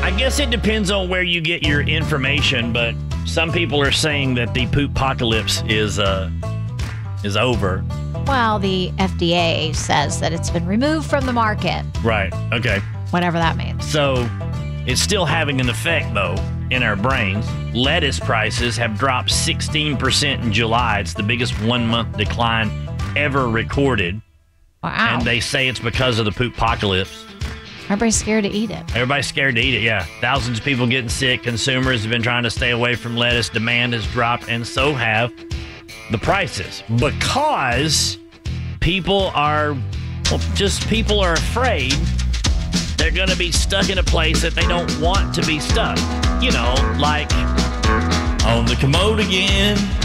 I guess it depends on where you get your information, but some people are saying that the poop apocalypse is over. Well, the FDA says that it's been removed from the market. Right. Okay. Whatever that means. So it's still having an effect, though, in our brains. Lettuce prices have dropped 16% in July. It's the biggest 1-month decline ever recorded. Wow. And they say it's because of the poop apocalypse. Everybody's scared to eat it. Everybody's scared to eat it, yeah. Thousands of people getting sick. Consumers have been trying to stay away from lettuce. Demand has dropped, and so have the prices. Because people are afraid they're going to be stuck in a place that they don't want to be stuck. You know, like on the commode again.